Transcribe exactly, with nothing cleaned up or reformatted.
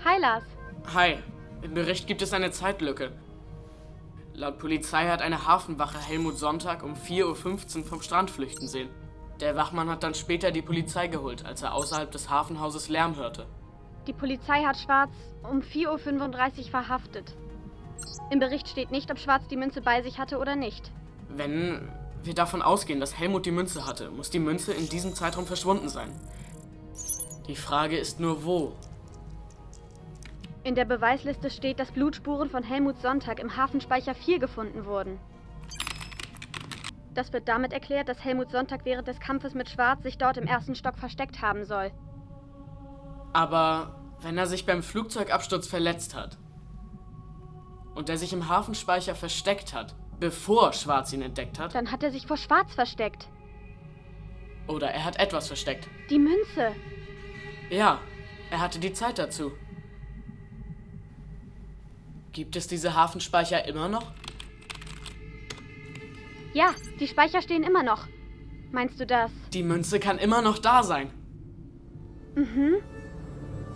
Hi, Lars. Hi. Im Bericht gibt es eine Zeitlücke. Laut Polizei hat eine Hafenwache Helmut Sonntag um vier Uhr fünfzehn vom Strand flüchten sehen. Der Wachmann hat dann später die Polizei geholt, als er außerhalb des Hafenhauses Lärm hörte. Die Polizei hat Schwarz um vier Uhr fünfunddreißig verhaftet. Im Bericht steht nicht, ob Schwarz die Münze bei sich hatte oder nicht. Wenn wir davon ausgehen, dass Helmut die Münze hatte, muss die Münze in diesem Zeitraum verschwunden sein. Die Frage ist nur, wo? In der Beweisliste steht, dass Blutspuren von Helmut Sonntag im Hafenspeicher vier gefunden wurden. Das wird damit erklärt, dass Helmut Sonntag während des Kampfes mit Schwarz sich dort im ersten Stock versteckt haben soll. Aber wenn er sich beim Flugzeugabsturz verletzt hat und er sich im Hafenspeicher versteckt hat, bevor Schwarz ihn entdeckt hat, Dann hat er sich vor Schwarz versteckt. oder er hat etwas versteckt. Die Münze. Ja, er hatte die Zeit dazu. Gibt es diese Hafenspeicher immer noch? Ja, die Speicher stehen immer noch. Meinst du das? Die Münze kann immer noch da sein. Mhm.